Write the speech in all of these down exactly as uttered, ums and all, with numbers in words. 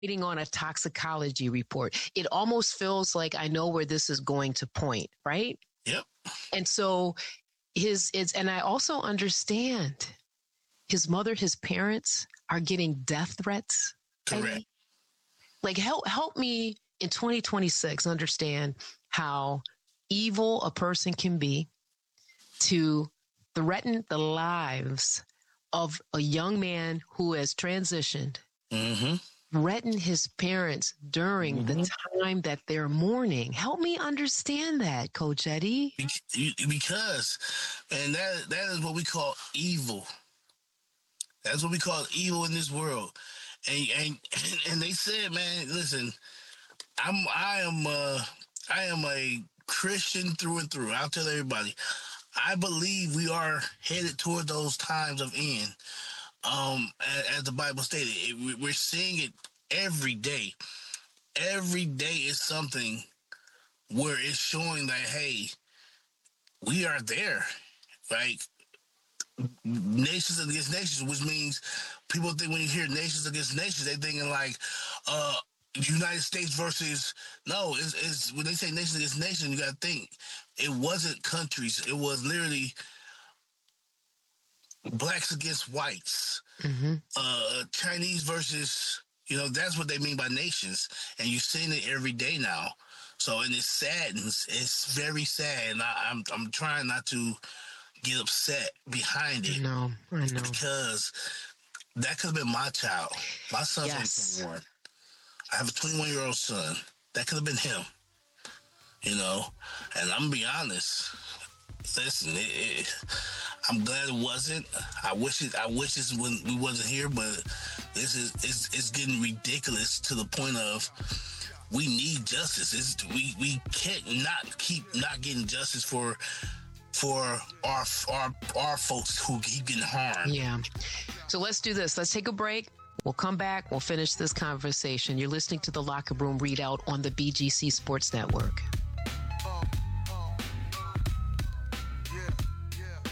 waiting on a toxicology report. It almost feels like I know where this is going to point, right? Yep. And so his is, and I also understand his mother, his parents are getting death threats. Correct. Like help, help me in twenty twenty-six understand how evil a person can be to threaten the lives of a young man who has transitioned, mm-hmm. threaten his parents during mm-hmm. the time that they're mourning. Help me understand that, Coach Eddie. Because, man, that that is what we call evil. That's what we call evil in this world. And and and they said, man, listen, I'm I am uh, I am a Christian through and through. I'll tell everybody. I believe we are headed toward those times of end. Um, as, as the Bible stated, it, we're seeing it every day. Every day is something where it's showing that, hey, we are there. Like nations against nations, which means people think when you hear nations against nations, they're thinking like, uh, United States versus no, it's, it's when they say nation against nation, you got to think it wasn't countries. It was literally blacks against whites, mm-hmm. uh, Chinese versus, you know, that's what they mean by nations. And you're seeing it every day now. So, and it saddens. It's very sad. And I, I'm, I'm trying not to get upset behind it. No, I know. Because that could have been my child. My son's yes. twenty-one. I have a twenty-one-year-old son. That could have been him, you know. And I'm gonna be honest. Listen, it, it, I'm glad it wasn't. I wish it. I wish this when we wasn't here, but this is it's, it's getting ridiculous to the point of we need justice. It's, we we can't not keep not getting justice for for our our our folks who keep getting harmed. Yeah. So let's do this. Let's take a break. We'll come back. We'll finish this conversation. You're listening to the Locker Room Readout on the B G C Sports Network. Uh, uh, yeah, yeah.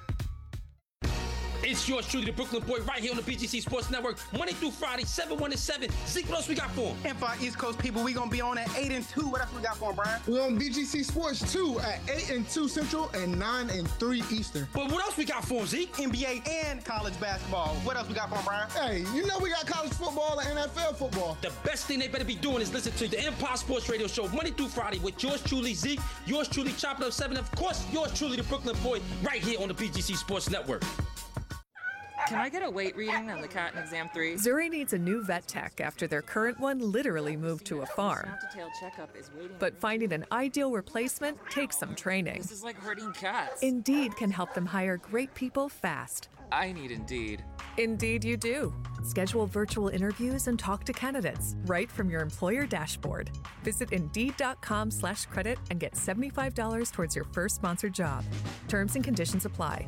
It's yours truly, the Brooklyn Boy, right here on the B G C Sports Network, Monday through Friday, seven one to seven. Zeke, what else we got for him? And for our East Coast people, we gonna be on at eight and two. What else we got for him, Brian? We're on B G C Sports two at eight and two Central and nine and three Eastern. But what else we got for him, Zeke? N B A and college basketball. What else we got for him, Brian? Hey, you know we got college football and N F L football. The best thing they better be doing is listen to the Empire Sports Radio Show Monday through Friday with yours truly, Zeke, yours truly, Chopping Up seven, of course, yours truly, the Brooklyn Boy, right here on the B G C Sports Network. Can I get a weight reading on the cat in exam three? Zuri needs a new vet tech after their current one literally moved to a farm. But finding an ideal replacement takes some training. This is like herding cats. Indeed can help them hire great people fast. I need Indeed. Indeed you do. Schedule virtual interviews and talk to candidates right from your employer dashboard. Visit Indeed.com slash credit and get seventy-five dollars towards your first sponsored job. Terms and conditions apply.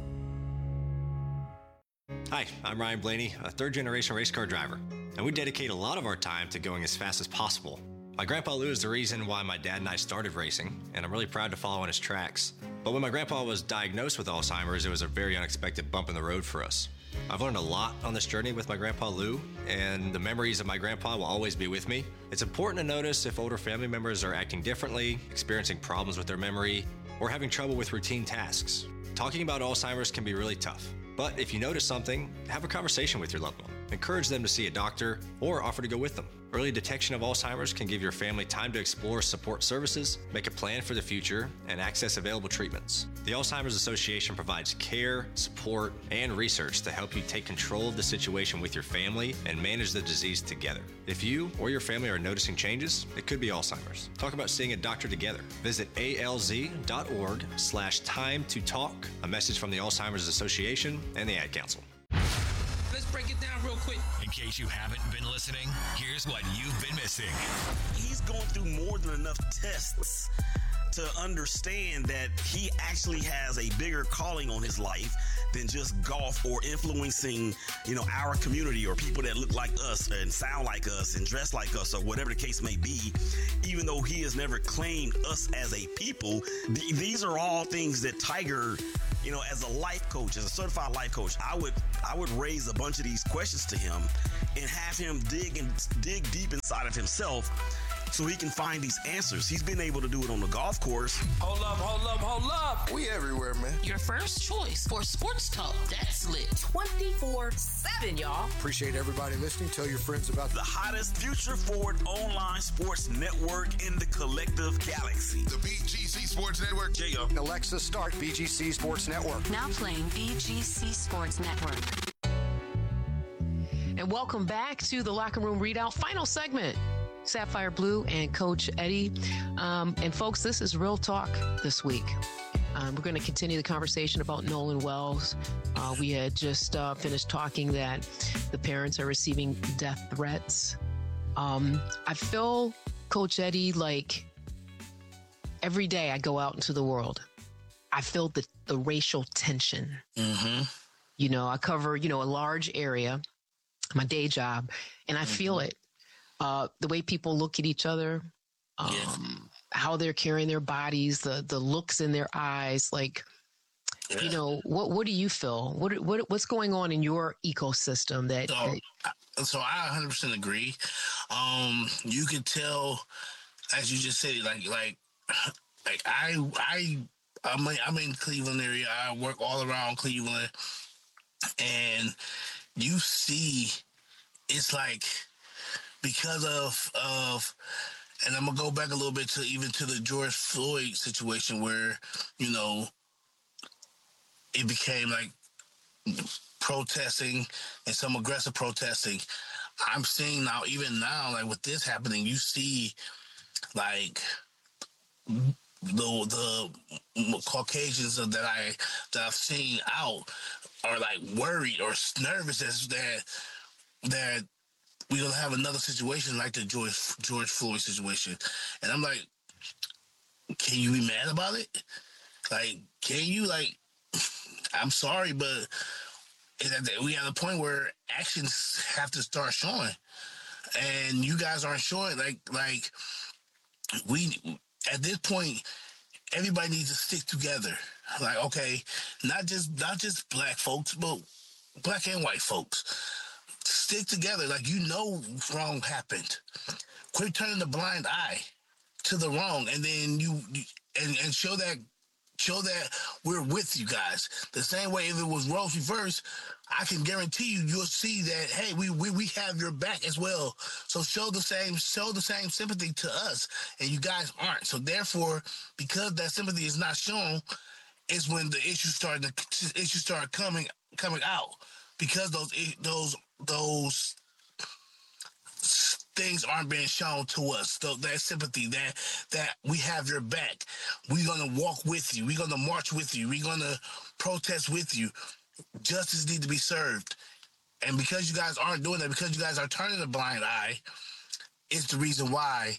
Hi, I'm Ryan Blaney, a third-generation race car driver, and we dedicate a lot of our time to going as fast as possible. My grandpa Lou is the reason why my dad and I started racing, and I'm really proud to follow in his tracks. But when my grandpa was diagnosed with Alzheimer's, it was a very unexpected bump in the road for us. I've learned a lot on this journey with my grandpa Lou, and the memories of my grandpa will always be with me. It's important to notice if older family members are acting differently, experiencing problems with their memory, or having trouble with routine tasks. Talking about Alzheimer's can be really tough. But if you notice something, have a conversation with your loved one. Encourage them to see a doctor or offer to go with them. Early detection of Alzheimer's can give your family time to explore support services, make a plan for the future, and access available treatments. The Alzheimer's Association provides care, support, and research to help you take control of the situation with your family and manage the disease together. If you or your family are noticing changes, it could be Alzheimer's. Talk about seeing a doctor together. Visit alz.org slash time to talk. A message from the Alzheimer's Association and the Ad Council. Let's break it down real quick. In case you haven't been listening, here's what you've been missing. He's going through more than enough tests to understand that he actually has a bigger calling on his life than just golf or influencing, you know, our community or people that look like us and sound like us and dress like us or whatever the case may be. Even though he has never claimed us as a people, th- these are all things that Tiger you know, as a life coach, as a certified life coach, I would I would raise a bunch of these questions to him and have him dig and dig deep inside of himself so he can find these answers. He's been able to do it on the golf course. Hold up, hold up, hold up. We everywhere, man. Your first choice for sports talk that's lit twenty-four seven, y'all. Appreciate everybody listening. Tell your friends about the hottest future forward online sports network in the collective galaxy. The B G C Sports Network. J O. Alexa, start B G C Sports Network. Now playing B G C Sports Network. And welcome back to the Locker Room Readout, final segment. Sapphire Blue and Coach Eddie. Um, and folks, this is Real Talk this week. Um, we're going to continue the conversation about Nolan Wells. Uh, we had just uh, finished talking that the parents are receiving death threats. Um, I feel, Coach Eddie, like every day I go out into the world, I feel the, the racial tension. Mm-hmm. You know, I cover, you know, a large area, my day job, and I mm-hmm. feel it. Uh, the way people look at each other, um, yes. how they're carrying their bodies, the the looks in their eyes, like, yeah. you know, what what do you feel? What what what's going on in your ecosystem? That so, that- so I one hundred percent agree. Um, you could tell, as you just said, like like like I I I'm in, I'm in Cleveland area. I work all around Cleveland, and you see, it's like. Because of, of, and I'm going to go back a little bit to even to the George Floyd situation where, you know, it became like protesting and some aggressive protesting. I'm seeing now, even now, like with this happening, you see like the the Caucasians that, I, that I've seen out are like worried or nervous as that, that, we're going to have another situation like the George, George Floyd situation. And I'm like, can you be mad about it? Like, can you, like, I'm sorry, but we at a point where actions have to start showing. And you guys aren't showing, like, like we, at this point, everybody needs to stick together. Like, okay, not just not just black folks, but black and white folks. Stick together, like you know wrong happened. Quit turning the blind eye to the wrong, and then you, you and, and show that show that we're with you guys. The same way if it was roles reversed, I can guarantee you you'll see that hey, we we we have your back as well. So show the same show the same sympathy to us, and you guys aren't. So therefore, because that sympathy is not shown, is when the issues start the issues start coming coming out because those those. those things aren't being shown to us. So that sympathy, that that we have your back. We're going to walk with you. We're going to march with you. We're going to protest with you. Justice needs to be served. And because you guys aren't doing that, because you guys are turning a blind eye, it's the reason why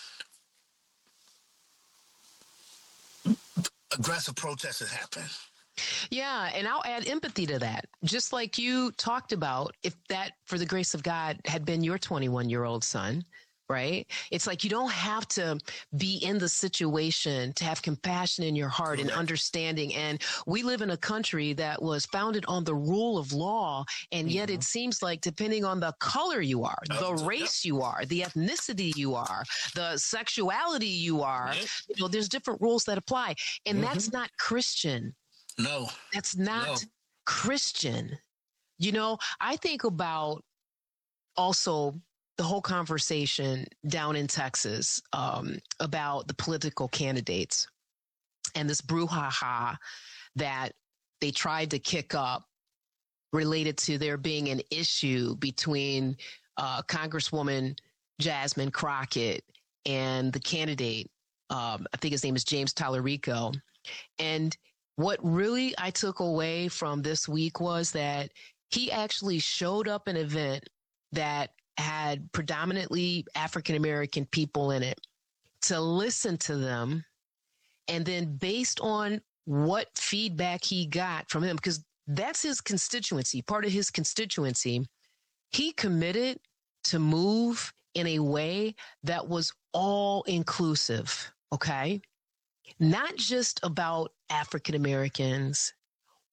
aggressive protests have happened. Yeah, and I'll add empathy to that. Just like you talked about, if that, for the grace of God, had been your twenty-one-year-old son, right? It's like you don't have to be in the situation to have compassion in your heart and understanding. And we live in a country that was founded on the rule of law, and yet mm-hmm. it seems like depending on the color you are, the race you are, the ethnicity you are, the sexuality you are, you know, there's different rules that apply. And mm-hmm. that's not Christian. No. That's not no. Christian. You know, I think about also the whole conversation down in Texas um, about the political candidates and this brouhaha that they tried to kick up related to there being an issue between uh, Congresswoman Jasmine Crockett and the candidate, um, I think his name is James Tallarico. And what really I took away from this week was that he actually showed up an event that had predominantly African-American people in it to listen to them. And then based on what feedback he got from him, because that's his constituency, part of his constituency, he committed to move in a way that was all inclusive. Okay. Not just about African Americans,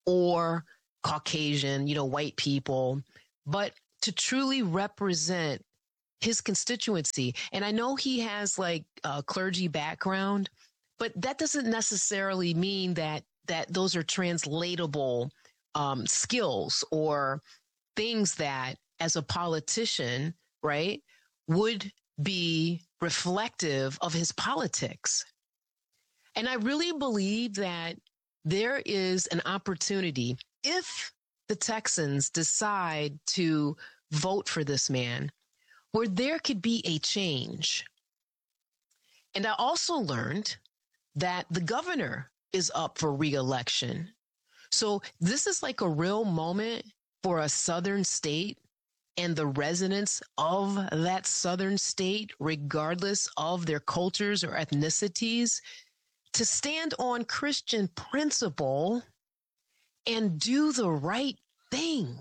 or Caucasian, you know, white people, but to truly represent his constituency. And I know he has like a clergy background, but that doesn't necessarily mean that that those are translatable um, skills or things that as a politician, right, would be reflective of his politics. And I really believe that there is an opportunity if the Texans decide to vote for this man, where there could be a change. And I also learned that the governor is up for re-election. So this is like a real moment for a southern state and the residents of that southern state, regardless of their cultures or ethnicities, to stand on Christian principle and do the right thing.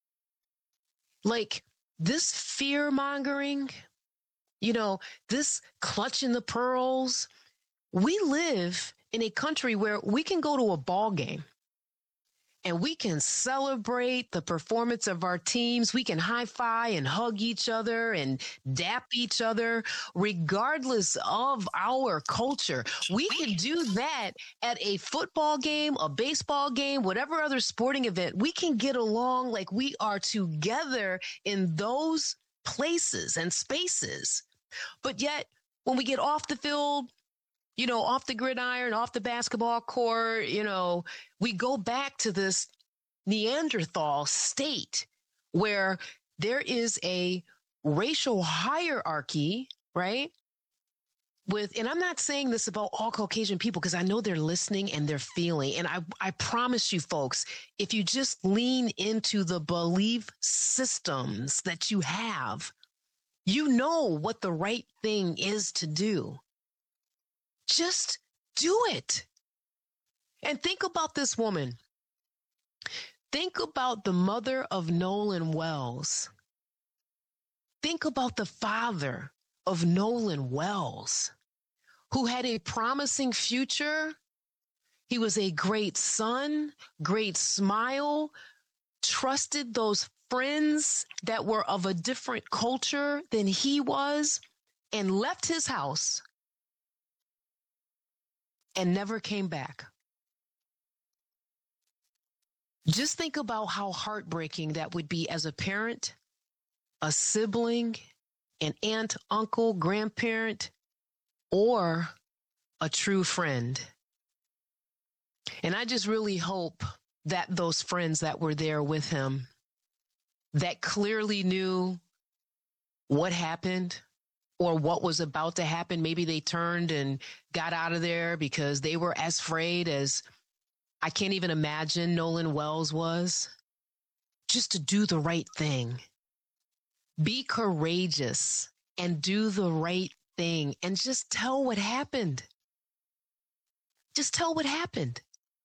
Like this fear mongering, you know, this clutching the pearls. We live in a country where we can go to a ball game and we can celebrate the performance of our teams. We can high five and hug each other and dap each other, regardless of our culture. We can do that at a football game, a baseball game, whatever other sporting event. We can get along like we are together in those places and spaces. But yet, when we get off the field, you know, off the gridiron, off the basketball court, you know, we go back to this Neanderthal state where there is a racial hierarchy, right? With, and I'm not saying this about all Caucasian people because I know they're listening and they're feeling. And I, I promise you folks, if you just lean into the belief systems that you have, you know what the right thing is to do. Just do it. And think about this woman. Think about the mother of Nolan Wells. Think about the father of Nolan Wells, who had a promising future. He was a great son, great smile, trusted those friends that were of a different culture than he was, and left his house and never came back. Just think about how heartbreaking that would be as a parent, a sibling, an aunt, uncle, grandparent, or a true friend. And I just really hope that those friends that were there with him, that clearly knew what happened, or what was about to happen. Maybe they turned and got out of there because they were as afraid as I can't even imagine Nolan Wells was. Just to do the right thing. Be courageous and do the right thing and just tell what happened. Just tell what happened.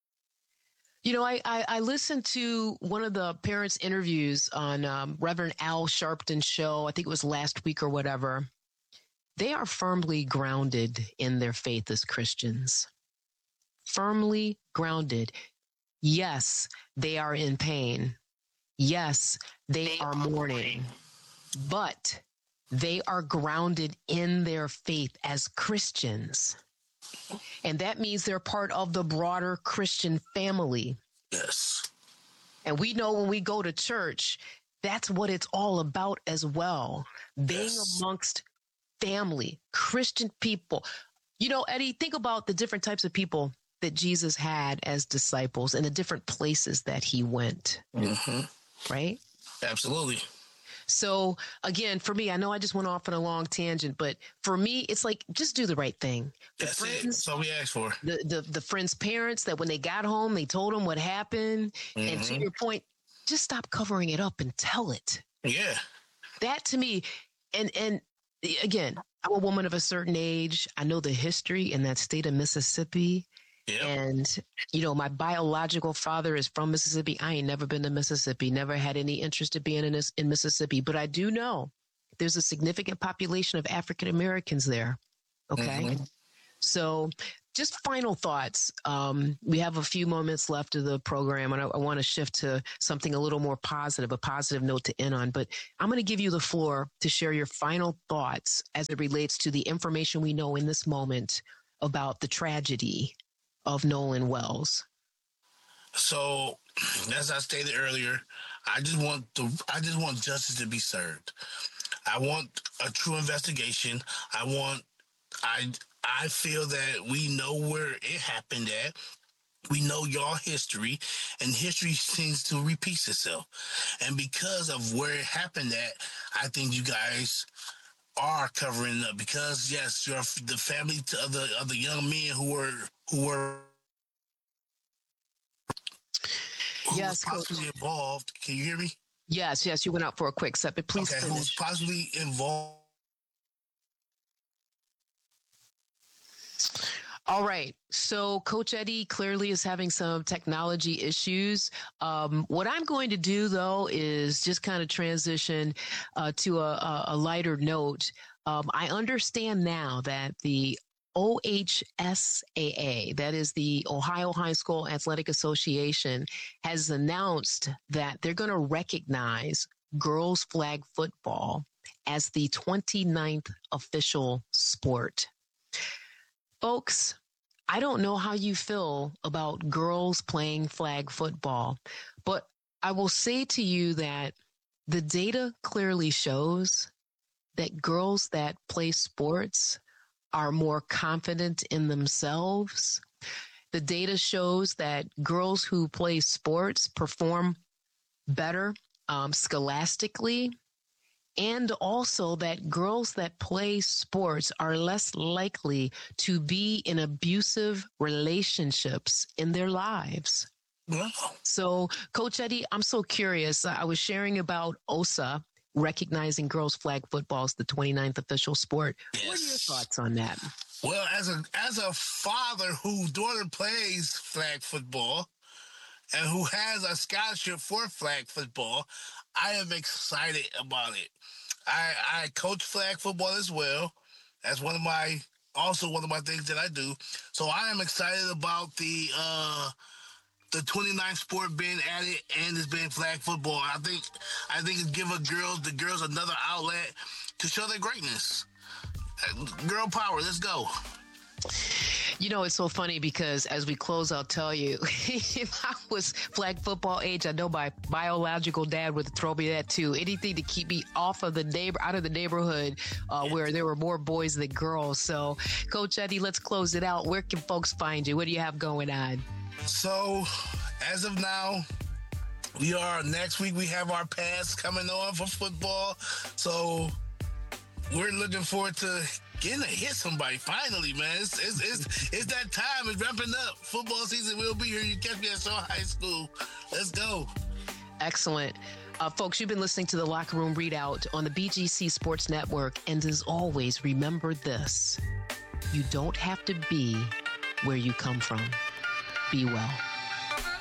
You know, I, I, I listened to one of the parents' interviews on um, Reverend Al Sharpton's show. I think it was last week or whatever. They are firmly grounded in their faith as Christians. Firmly grounded. Yes, they are in pain. Yes, they are mourning. But they are grounded in their faith as Christians. And that means they're part of the broader Christian family. Yes. And we know when we go to church, that's what it's all about as well. Being yes. amongst family, Christian people. You know, Eddie, think about the different types of people that Jesus had as disciples and the different places that he went. Mm-hmm. Right? Absolutely. So again, for me, I know I just went off on a long tangent, but for me, it's like, just do the right thing. The That's friends, it. That's all we asked for. The, the, the friends' parents that when they got home, they told them what happened. Mm-hmm. And to your point, just stop covering it up and tell it. Yeah. That to me, and, and again, I'm a woman of a certain age. I know the history in that state of Mississippi. Yep. And, you know, my biological father is from Mississippi. I ain't never been to Mississippi, never had any interest in being in, this, in Mississippi. But I do know there's a significant population of African Americans there. Okay. Mm-hmm. So just final thoughts. Um, we have a few moments left of the program, and I, I want to shift to something a little more positive, a positive note to end on. But I'm going to give you the floor to share your final thoughts as it relates to the information we know in this moment about the tragedy of Nolan Wells. So, as I stated earlier, I just want the I just want justice to be served. I want a true investigation. I want I I feel that we know where it happened at. We know y'all history, and history seems to repeat itself. And because of where it happened at, I think you guys are covering up. Because yes, you're the family to other other young men who were who were who yes, was possibly Coach. involved. Can you hear me? Yes, yes, you went out for a quick second. Please okay, finish. Who was possibly involved. All right. So Coach Eddie clearly is having some technology issues. Um, what I'm going to do, though, is just kind of transition uh, to a, a lighter note. Um, I understand now that the O H S A A, that is the Ohio High School Athletic Association, has announced that they're going to recognize girls flag football as the twenty-ninth official sport. Folks, I don't know how you feel about girls playing flag football, but I will say to you that the data clearly shows that girls that play sports are more confident in themselves. The data shows that girls who play sports perform better um, scholastically, and also that girls that play sports are less likely to be in abusive relationships in their lives. Wow. So, Coach Eddie, I'm so curious. I was sharing about O S A recognizing girls flag football as the twenty-ninth official sport. Yes. What are your thoughts on that? Well, as a as a father whose daughter plays flag football and who has a scholarship for flag football, I am excited about it. I, I coach flag football as well. That's one of my, also one of my things that I do. So I am excited about the uh, the twenty-ninth sport being added and it's being flag football. I think I think it give a girls the girls another outlet to show their greatness. Girl power, let's go. You know, it's so funny because as we close, I'll tell you, if I was flag football age, I know my biological dad would throw me that too. Anything to keep me off of the neighbor, out of the neighborhood uh, yes. where there were more boys than girls. So, Coach Eddie, let's close it out. Where can folks find you? What do you have going on? So, as of now, we are next week. We have our pass coming on for football. So, we're looking forward to getting to hit somebody finally, man. It's it's it's, it's that time. It's ramping up. Football season will be here. You catch me at Shaw High School. Let's go. Excellent. Uh, folks, you've been listening to the Locker Room Readout on the B G C Sports Network. And as always, remember this. You don't have to be where you come from. Be well.